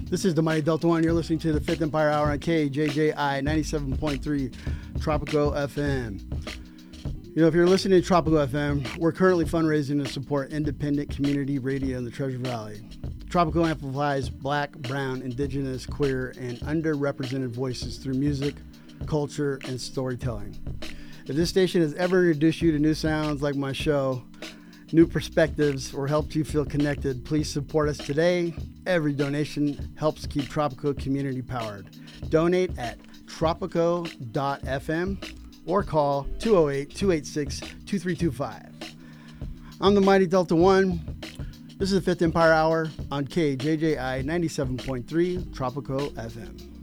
This is the Mighty Delta One. You're listening to the Fifth Empire Hour on KJJI 97.3 Tropico FM. You know, if you're listening to Tropico FM, we're currently fundraising to support independent community radio in the Treasure Valley. Tropico amplifies Black, brown, indigenous, queer, and underrepresented voices through music, culture, and storytelling. If this station has ever introduced you to new sounds like my show, new perspectives, or helped you feel connected, please support us today. Every donation helps keep Tropico community powered. Donate at tropico.fm or call 208-286-2325. I'm the Mighty Delta One. This is the Fifth Empire Hour on KJJI 97.3 Tropico FM.